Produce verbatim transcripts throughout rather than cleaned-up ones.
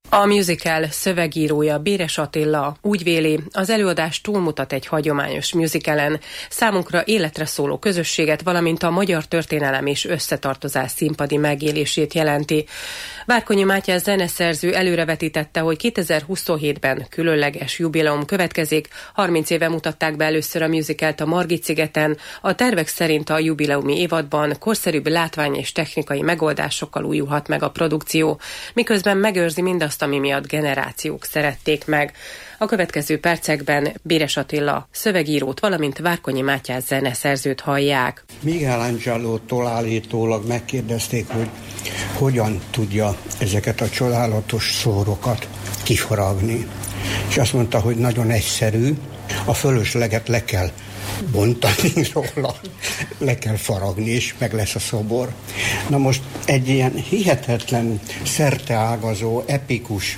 A musical szövegírója, Béres Attila úgy véli, az előadás túlmutat egy hagyományos musicalen, számunkra életre szóló közösséget, valamint a magyar történelem és összetartozás színpadi megélését jelenti. Várkonyi Mátyás zeneszerző előrevetítette, hogy kétezer-huszonhétben különleges jubileum következik, harminc éve mutatták be először a musicalt a Margit-szigeten, a tervek szerint a jubileumi évadban korszerűbb látvány és technikai megoldásokkal újulhat meg a produkció, miközben megőrzi mindazt, ami miatt generációk szerették meg. A következő percekben Béres Attila szövegírót, valamint Várkonyi Mátyás zeneszerzőt hallják. Michelangelo-tól állítólag megkérdezték, hogy hogyan tudja ezeket a csodálatos szórokat kifaragni. És azt mondta, hogy nagyon egyszerű, a fölösleget le kell bontani róla, le kell faragni, és meg lesz a szobor. Na most egy ilyen hihetetlen, szerteágazó, epikus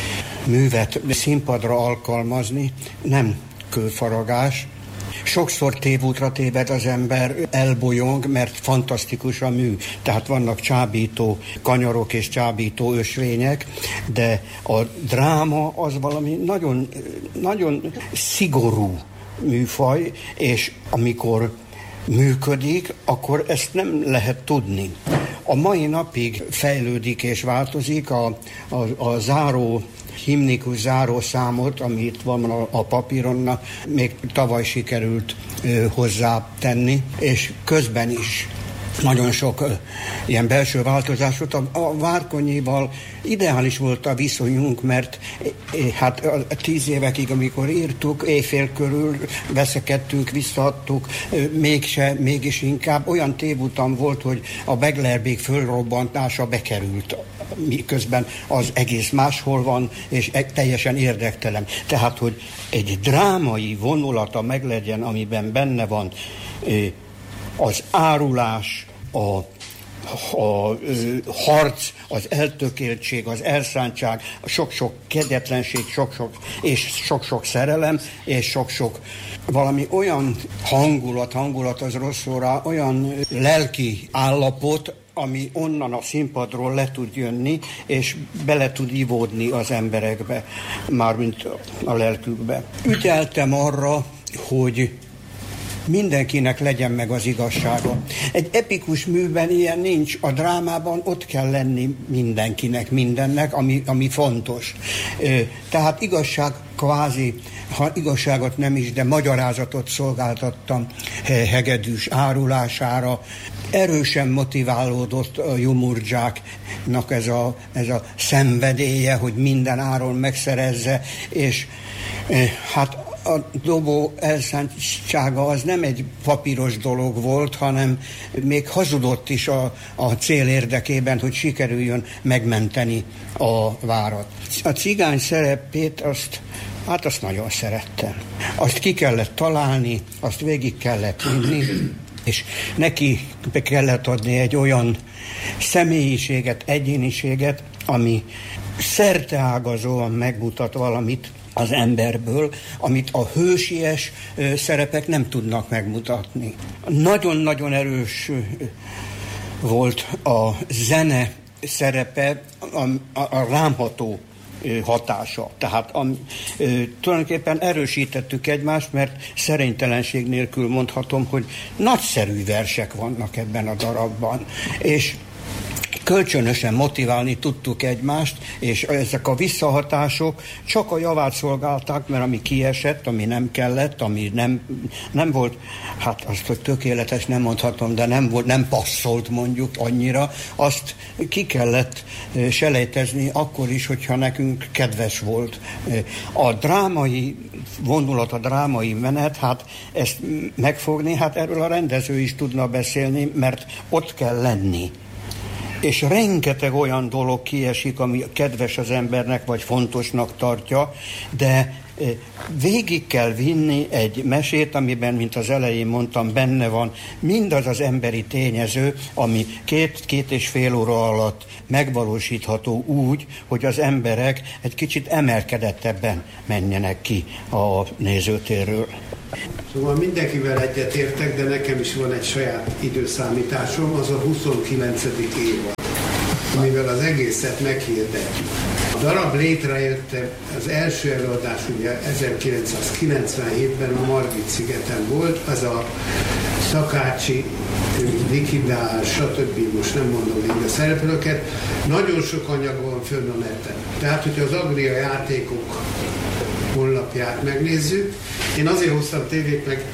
művet színpadra alkalmazni nem kőfaragás. Sokszor tévútra téved az ember, elbolyong, mert fantasztikus a mű. Tehát vannak csábító kanyarok és csábító ösvények, de a dráma az valami nagyon, nagyon szigorú műfaj, és amikor működik, akkor ezt nem lehet tudni. A mai napig fejlődik és változik a, a, a záró himnikus zárószámot, amit van a, a papíron, még tavaly sikerült ö, hozzá tenni, és közben is nagyon sok ö, ilyen belső változás volt. A, a Várkonyival ideális volt a viszonyunk, mert é, hát a, a tíz évekig, amikor írtuk, éjfél körül veszekedtünk, visszaadtuk, ö, mégse, mégis inkább olyan tévutam volt, hogy a Beglerbék fölrobbantása bekerült, miközben az egész máshol van, és teljesen érdektelen. Tehát, hogy egy drámai vonulata meglegyen, amiben benne van az árulás, a, a harc, az eltökéltség, az elszántság, a sok-sok kegyetlenség, sok-sok, és sok-sok szerelem, és sok-sok valami olyan hangulat, hangulat az rossz szóra, olyan lelki állapot, ami onnan a színpadról le tud jönni, és bele tud ivódni az emberekbe, mármint a lelkükbe. Ügyeltem arra, hogy mindenkinek legyen meg az igazsága. Egy epikus műben ilyen nincs, a drámában ott kell lenni mindenkinek, mindennek, ami, ami fontos. Tehát igazság kvázi, ha igazságot nem is, de magyarázatot szolgáltattam hegedűs árulására. Erősen motiválódott a Jumurdzsáknak ez a, ez a szenvedélye, hogy minden áron megszerezze, és hát a dobó elszántsága az nem egy papíros dolog volt, hanem még hazudott is a, a cél érdekében, hogy sikerüljön megmenteni a várat. A cigány szerepét azt, hát azt nagyon szerettem. Azt ki kellett találni, azt végig kellett vinni, és neki be kellett adni egy olyan személyiséget, egyéniséget, ami szerteágazóan megmutat valamit az emberből, amit a hősies szerepek nem tudnak megmutatni. Nagyon-nagyon erős volt a zene szerepe, a, a, a rámható hatása. Tehát a, tulajdonképpen erősítettük egymást, mert szerénytelenség nélkül mondhatom, hogy nagyszerű versek vannak ebben a darabban, és kölcsönösen motiválni tudtuk egymást, és ezek a visszahatások csak a javát szolgálták, mert ami kiesett, ami nem kellett, ami nem, nem volt, hát azt, hogy tökéletes nem mondhatom, de nem volt, nem passzolt mondjuk annyira, azt ki kellett selejtezni akkor is, hogyha nekünk kedves volt. A drámai vonulat, a drámai menet, hát ezt megfogni, hát erről a rendező is tudna beszélni, mert ott kell lenni. És rengeteg olyan dolog kiesik, ami kedves az embernek, vagy fontosnak tartja, de végig kell vinni egy mesét, amiben, mint az elején mondtam, benne van mindaz az emberi tényező, ami két, két és fél óra alatt megvalósítható úgy, hogy az emberek egy kicsit emelkedettebben menjenek ki a nézőtérről. Szóval mindenkivel egyetértek, de nekem is van egy saját időszámításom, az a huszonkilencedik évad. amivel az egészet meghirdetjük. A darab létrejött, az első előadás ugye ezerkilencszázkilencvenhétben a Margit-szigeten volt, az a Szakácsi, Likidál, stb. Most nem mondom még a szereplőket. Nagyon sok anyag van fönn a neten. Tehát, hogyha az Agria játékok honlapját megnézzük, én azért hoztam tévét meg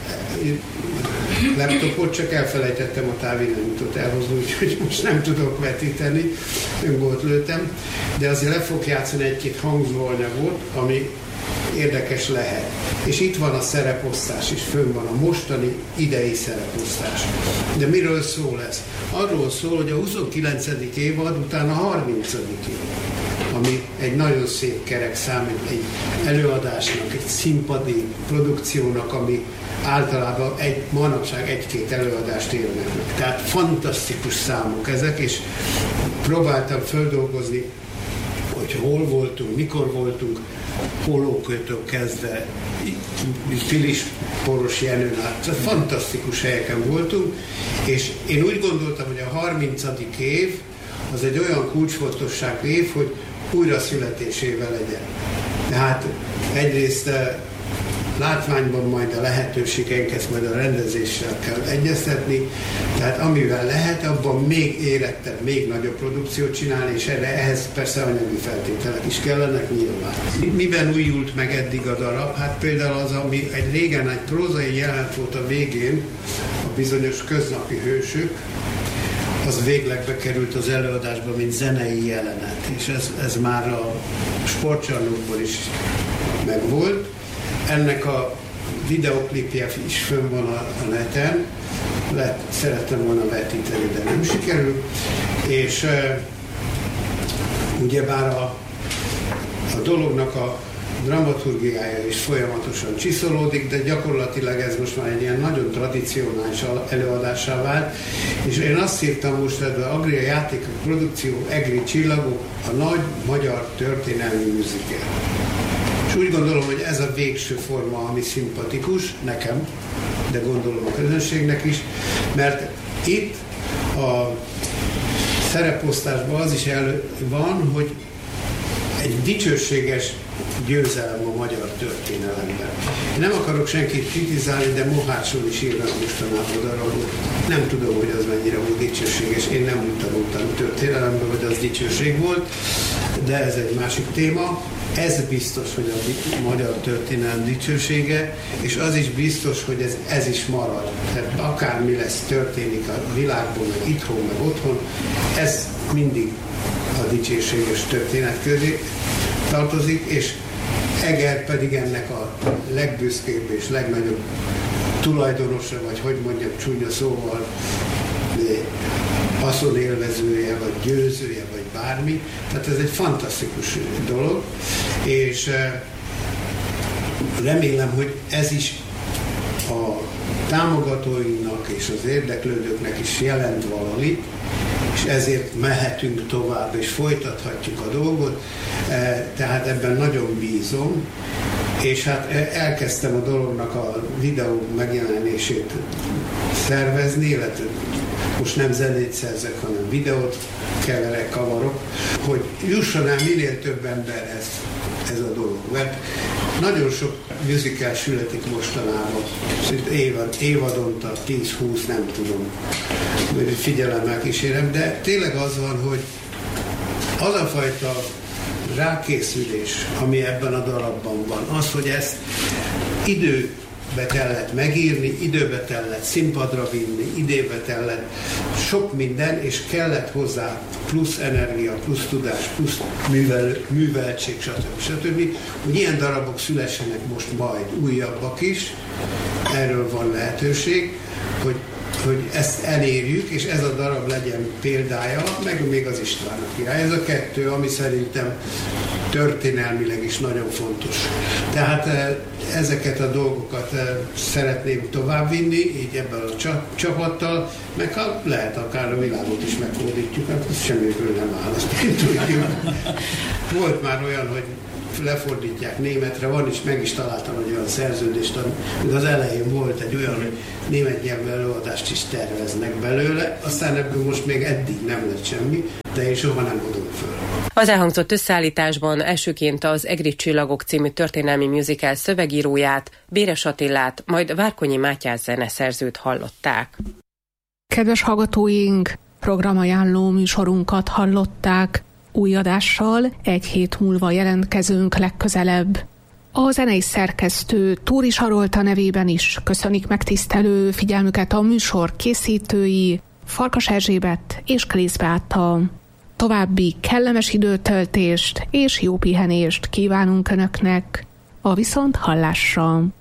laptopot, csak elfelejtettem a távirányítót elhozni, úgyhogy most nem tudok vetíteni, öngolt lőttem, de azért le fog játszani egy-két hangzóanyagot, ami érdekes lehet. És itt van a szereposztás is, fönn van a mostani idei szereposztás. De miről szól ez? Arról szól, hogy a huszonkilencedik évad után a harmincadik évad, ami egy nagyon szép kerek szám, egy előadásnak, egy színpadi produkciónak, ami általában egy, manapság egy-két előadást érnek meg. Tehát fantasztikus számok ezek, és próbáltam földolgozni, hogy hol voltunk, mikor voltunk, Pólókőtől kezdve, Filis Poros Jenőn át, fantasztikus helyeken voltunk, és én úgy gondoltam, hogy a harmincadik év az egy olyan kulcsfontosságú év, hogy újra születésével legyen. Tehát egyrészt látványban majd a lehetőségeink, ezt majd a rendezéssel kell egyeztetni, tehát amivel lehet, abban még érettebb, még nagyobb produkciót csinálni, és erre, ehhez persze anyagi feltételek is kellenek nyilván. Miben újult meg eddig a darab? Hát például az, ami egy régen egy prózai jelent volt a végén, a bizonyos köznapi hősök, az véglegbe került az előadásba, mint zenei jelenet, és ez, ez már a sportcsarnokból is megvolt. Ennek a videoklipje is fönn van a, a neten, Let, szerettem volna vetíteni, de nem sikerül, és e, ugyebár a, a dolognak a dramaturgiája is folyamatosan csiszolódik, de gyakorlatilag ez most már egy ilyen nagyon tradicionális előadássá vált, és én azt írtam most, hogy az Agria játékok produkció Egri Csillagok, a nagy magyar történelmi musical. És úgy gondolom, hogy ez a végső forma, ami szimpatikus nekem, de gondolom a közönségnek is, mert itt a szereposztásban az is elő van, hogy egy dicsőséges győzelem a magyar történelemben. Én nem akarok senkit kritizálni, de Mohácson is írnak mostanában darabot. Nem tudom, hogy az mennyire volt dicsőséges. Én nem úgy tanultam történelemben, hogy az dicsőség volt, de ez egy másik téma. Ez biztos, hogy a magyar történelem dicsősége, és az is biztos, hogy ez, ez is marad. Tehát akármi lesz, történik a világban, meg itthon, meg otthon, ez mindig a dicsőséges történet közé tartozik, és Eger pedig ennek a legbüszkébb és legnagyobb tulajdonosa, vagy hogy mondjam csúnya szóval, haszonélvezője, vagy győzője, vagy bármi. Tehát ez egy fantasztikus dolog, és remélem, hogy ez is a támogatóinknak és az érdeklődőknek is jelent valamit, és ezért mehetünk tovább, és folytathatjuk a dolgot, tehát ebben nagyon bízom, és hát elkezdtem a dolognak a videó megjelenését szervezni, illetve most nem zenét szerzek, hanem videót keverek, kavarok, hogy jusson el minél több emberhez ez a dolog. Mert nagyon sok musical születik mostanában, szinte évad, évadonta, tíz-húsz, nem tudom, figyelemmel kísérem, de tényleg az van, hogy az a fajta rákészülés, ami ebben a darabban van, az, hogy ezt időbe kellett megírni, időbe kellett színpadra vinni, időbe kellett sok minden, és kellett hozzá plusz energia, plusz tudás, plusz művel, műveltség, stb. stb. Hogy ilyen darabok szülessenek most majd újabbak is, erről van lehetőség, hogy hogy ezt elérjük, és ez a darab legyen példája, meg még az István a király. Ez a kettő, ami szerintem történelmileg is nagyon fontos. Tehát ezeket a dolgokat szeretném továbbvinni, így ebben a csapattal, meg ha lehet akár a világot is meghódítjuk, hát ez semmiből nem áll, azt tudjuk. Volt már olyan, hogy lefordítják németre, van is, meg is találtam egy olyan szerződést, amit az elején volt egy olyan, hogy német nyelvű előadást is terveznek belőle, aztán ebből most még eddig nem lett semmi, de én soha nem adom föl. Az elhangzott összeállításban elsőként az Egri Csillagok című történelmi musical szövegíróját, Béres Attilát, majd Várkonyi Mátyás zeneszerzőt hallották. Kedves hallgatóink, programajánló műsorunkat hallották. Új adással egy hét múlva jelentkezünk legközelebb. A zenei szerkesztő Túri Sarolta nevében is köszönik megtisztelő figyelmüket a műsor készítői, Farkas Erzsébet és Klész Beáta. További kellemes időtöltést és jó pihenést kívánunk Önöknek. A viszont hallásra!